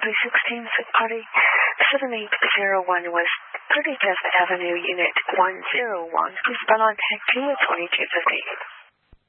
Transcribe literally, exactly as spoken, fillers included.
three sixteen, Sick Party. seven eight zero one West thirty-fifth Avenue, Unit one oh one. Please spell on tag two at twenty-two fifty.